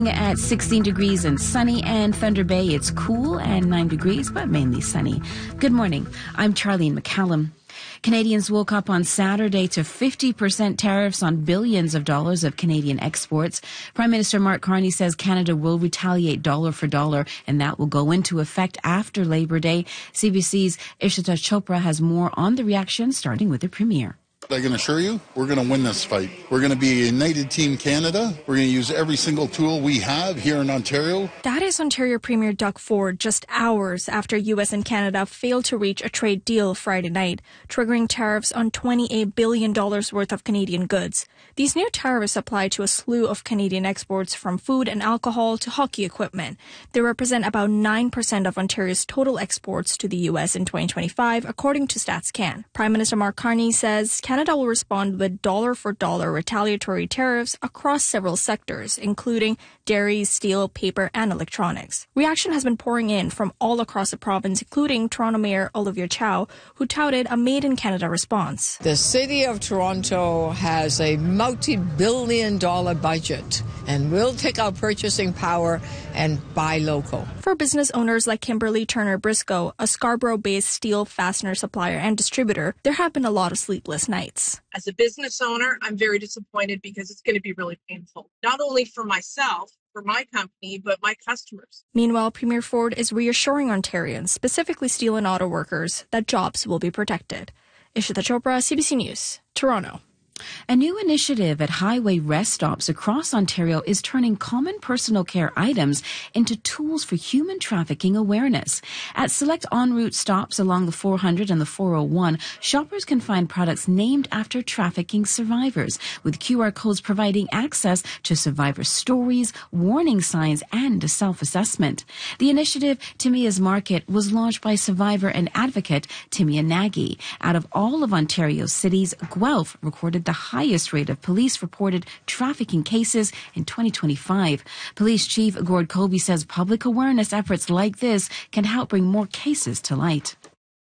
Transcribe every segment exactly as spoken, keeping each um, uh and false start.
At sixteen degrees and sunny, and Thunder Bay, it's cool and nine degrees, but mainly sunny. Good morning. I'm Charlene McCallum. Canadians woke up on Saturday to fifty percent tariffs on billions of dollars of Canadian exports. Prime Minister Mark Carney says Canada will retaliate dollar for dollar, and that will go into effect after Labor Day. C B C's Ishita Chopra has more on the reaction, starting with the Premier. I can assure you, we're going to win this fight. We're going to be a united team Canada. We're going to use every single tool we have here in Ontario. That is Ontario Premier Doug Ford just hours after U S and Canada failed to reach a trade deal Friday night, triggering tariffs on twenty-eight billion dollars worth of Canadian goods. These new tariffs apply to a slew of Canadian exports, from food and alcohol to hockey equipment. They represent about nine percent of Ontario's total exports to the U S in twenty twenty-five, according to StatsCan. Prime Minister Mark Carney says Canada Canada will respond with dollar-for-dollar retaliatory tariffs across several sectors, including dairy, steel, paper, and electronics. Reaction has been pouring in from all across the province, including Toronto Mayor Olivia Chow, who touted a made-in-Canada response. The City of Toronto has a multi-billion dollar budget, and we'll take our purchasing power and buy local. For business owners like Kimberly Turner Briscoe, a Scarborough-based steel fastener supplier and distributor, there have been a lot of sleepless nights. As a business owner, I'm very disappointed because it's going to be really painful, not only for myself, for my company, but my customers. Meanwhile, Premier Ford is reassuring Ontarians, specifically steel and auto workers, that jobs will be protected. Ishita Chopra, C B C News, Toronto. A new initiative at highway rest stops across Ontario is turning common personal care items into tools for human trafficking awareness. At select en route stops along the four hundred and the four oh one, shoppers can find products named after trafficking survivors, with Q R codes providing access to survivor stories, warning signs, and a self-assessment. The initiative, Timia's Market, was launched by survivor and advocate Timia Nagy. Out of all of Ontario's cities, Guelph recorded the highest rate of police-reported trafficking cases in twenty twenty-five. Police Chief Gord Colby says public awareness efforts like this can help bring more cases to light.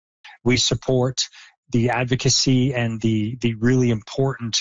We support the advocacy, and the, the really important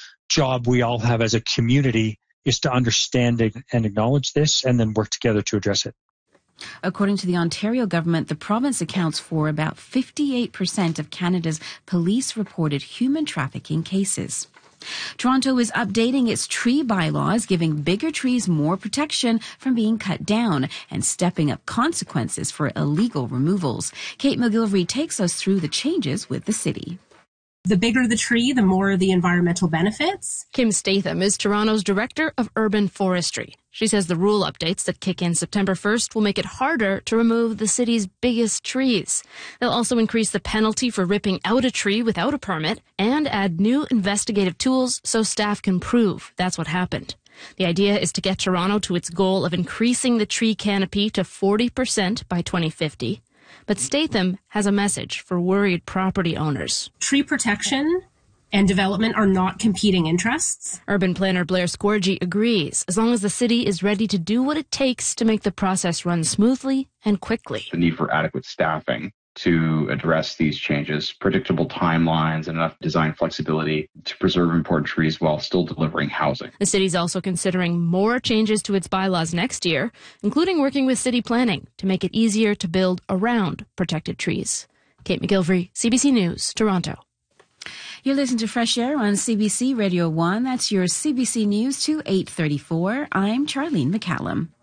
job we all have as a community is to understand and acknowledge this and then work together to address it. According to the Ontario government, the province accounts for about fifty-eight percent of Canada's police-reported human trafficking cases. Toronto is updating its tree bylaws, giving bigger trees more protection from being cut down and stepping up consequences for illegal removals. Kate McGilvery takes us through the changes with the city. The bigger the tree, the more the environmental benefits. Kim Statham is Toronto's Director of Urban Forestry. She says the rule updates that kick in September first will make it harder to remove the city's biggest trees. They'll also increase the penalty for ripping out a tree without a permit and add new investigative tools so staff can prove that's what happened. The idea is to get Toronto to its goal of increasing the tree canopy to forty percent by twenty fifty. But Statham has a message for worried property owners. Tree protection and development are not competing interests. Urban planner Blair Scorgie agrees, as long as the city is ready to do what it takes to make the process run smoothly and quickly. The need for adequate staffing to address these changes, predictable timelines, and enough design flexibility to preserve important trees while still delivering housing. The city's also considering more changes to its bylaws next year, including working with city planning to make it easier to build around protected trees. Kate McGilvery, C B C News, Toronto. You're listening to Fresh Air on C B C Radio one. That's your C B C News to eight thirty-four. I'm Charlene McCallum.